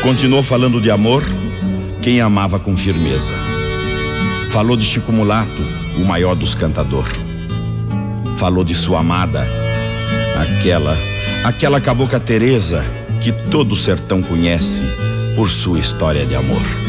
Continuou falando de amor quem amava com firmeza. Falou de Chico Mulato, o maior dos cantadores. Falou de sua amada, aquela cabocla Teresa que todo o sertão conhece por sua história de amor.